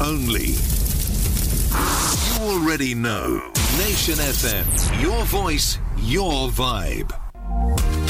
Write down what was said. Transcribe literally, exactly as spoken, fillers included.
only. You already know. Nation F M. Your voice, your vibe.